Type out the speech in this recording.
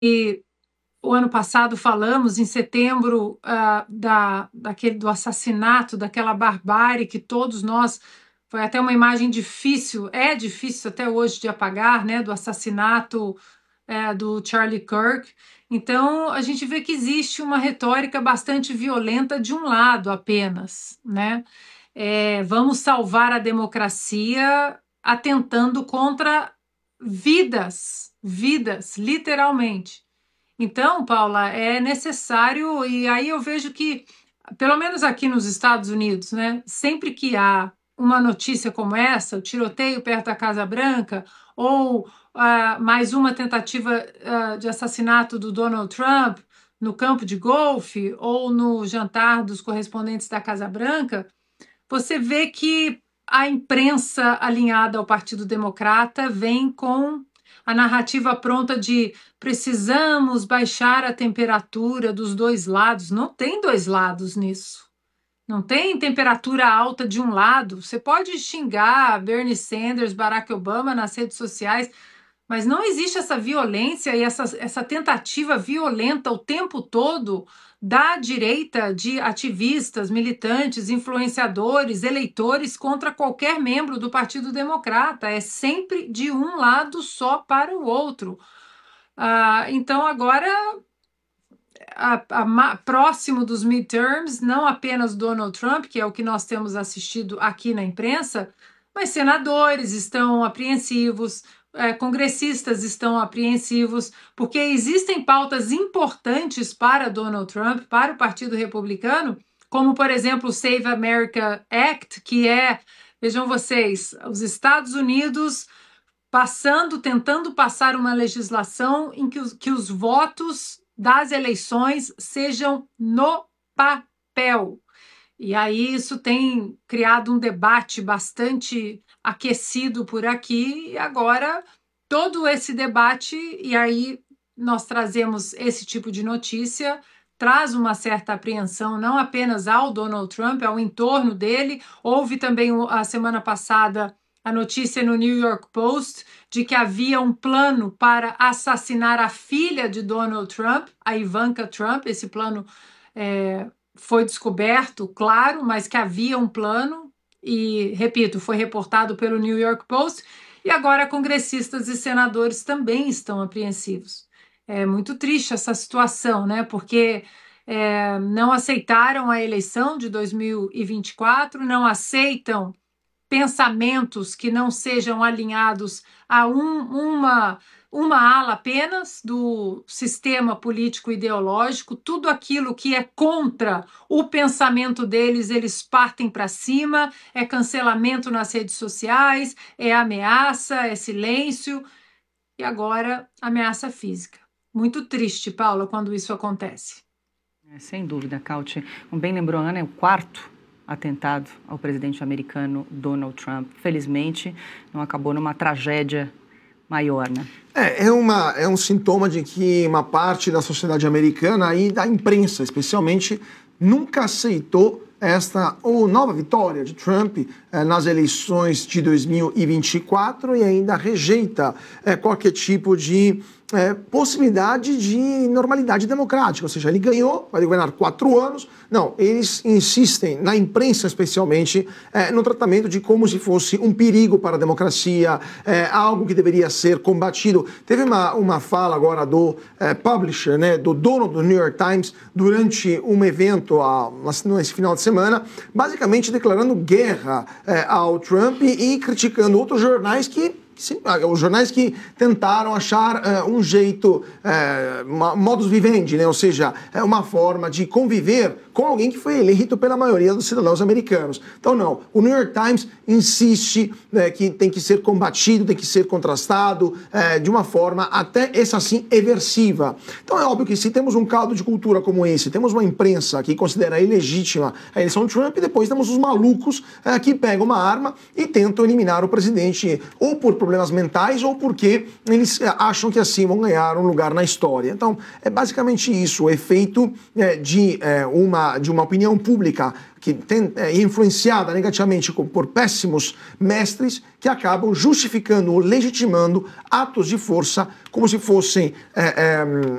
o ano passado falamos, em setembro, do assassinato, daquela barbárie que todos nós... Foi até uma imagem difícil, é difícil até hoje de apagar, né, do assassinato do Charlie Kirk. Então, a gente vê que existe uma retórica bastante violenta de um lado apenas, né? Vamos salvar a democracia atentando contra vidas, literalmente. Então, Paula, é necessário, e aí eu vejo que, pelo menos aqui nos Estados Unidos, né, sempre que há uma notícia como essa, o tiroteio perto da Casa Branca, ou mais uma tentativa de assassinato do Donald Trump no campo de golfe, ou no jantar dos correspondentes da Casa Branca, você vê que a imprensa alinhada ao Partido Democrata vem com a narrativa pronta de precisamos baixar a temperatura dos dois lados. Não tem dois lados nisso. Não tem temperatura alta de um lado. Você pode xingar Bernie Sanders, Barack Obama nas redes sociais, mas não existe essa violência e essa tentativa violenta o tempo todo da direita, de ativistas, militantes, influenciadores, eleitores contra qualquer membro do Partido Democrata. É sempre de um lado só para o outro. Então, agora, próximo dos midterms, não apenas Donald Trump, que é o que nós temos assistido aqui na imprensa, mas senadores estão apreensivos, congressistas estão apreensivos, porque existem pautas importantes para Donald Trump, para o Partido Republicano, como, por exemplo, o Save America Act, que vejam vocês, os Estados Unidos tentando passar uma legislação em que os votos das eleições sejam no papel. E aí isso tem criado um debate bastante aquecido por aqui, e agora todo esse debate, e aí nós trazemos esse tipo de notícia, traz uma certa apreensão, não apenas ao Donald Trump, ao entorno dele. Houve também, a semana passada, a notícia no New York Post de que havia um plano para assassinar a filha de Donald Trump, a Ivanka Trump. Esse plano foi descoberto, claro, mas que havia um plano e, repito, foi reportado pelo New York Post, e agora congressistas e senadores também estão apreensivos. É muito triste essa situação, né? Porque não aceitaram a eleição de 2024, não aceitam pensamentos que não sejam alinhados a uma ala apenas do sistema político ideológico. Tudo aquilo que é contra o pensamento deles, eles partem para cima, é cancelamento nas redes sociais, é ameaça, é silêncio, e agora ameaça física. Muito triste, Paula, quando isso acontece. Sem dúvida, Cauti. Como bem lembrou a Ana, é o quarto atentado ao presidente americano Donald Trump. Felizmente, não acabou numa tragédia maior, né? É um sintoma de que uma parte da sociedade americana e da imprensa, especialmente, nunca aceitou esta nova vitória de Trump nas eleições de 2024 e ainda rejeita qualquer tipo de possibilidade de normalidade democrática, ou seja, ele ganhou, vai governar 4 anos. Não, eles insistem, na imprensa especialmente, no tratamento de como se fosse um perigo para a democracia, algo que deveria ser combatido. Teve uma fala agora do publisher, né, do dono do New York Times, durante um evento nesse final de semana, basicamente declarando guerra ao Trump e criticando outros jornais os jornais que tentaram achar um jeito, modus vivendi, né? Ou seja, uma forma de conviver com alguém que foi eleito pela maioria dos cidadãos americanos. Então, não, o New York Times insiste que tem que ser combatido, tem que ser contrastado de uma forma até, essa sim, aversiva. Então, é óbvio que se temos um caldo de cultura como esse, temos uma imprensa que considera ilegítima a eleição de Trump, e depois temos os malucos que pegam uma arma e tentam eliminar o presidente ou por problemas problemas mentais ou porque eles acham que assim vão ganhar um lugar na história. Então, é basicamente isso, o efeito de uma opinião pública que é influenciada negativamente por péssimos mestres que acabam justificando ou legitimando atos de força como se fossem